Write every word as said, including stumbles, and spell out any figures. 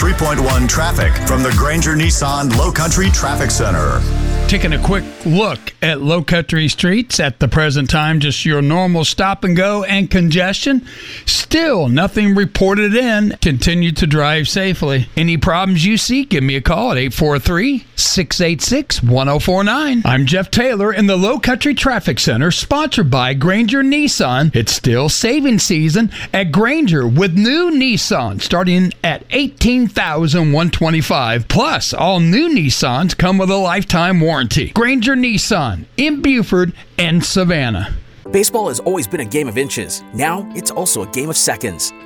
three point one traffic from the Granger Nissan Low Country Traffic Center. Taking a quick look at Low Country streets at the present time, just your normal stop and go and congestion. Still nothing reported in. Continue to drive safely. Any problems you see, give me a call at eight four three, six eight six, one oh four nine. I'm Jeff Taylor in the Low Country Traffic Center, sponsored by Granger Nissan. It's still saving season at Granger with new Nissan starting at eighteen thousand one hundred twenty-five dollars. Plus, all new Nissans come with a lifetime warranty. Granger Nissan in Buford and Savannah. Baseball has always been a game of inches. Now it's also a game of seconds.